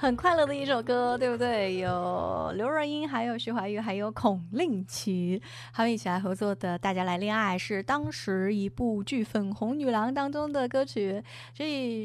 很快乐的一首歌，对不对？有刘若英，还有徐怀钰，还有孔令奇，他们一起来合作的《大家来恋爱》是当时一部剧《粉红女郎》当中的歌曲。这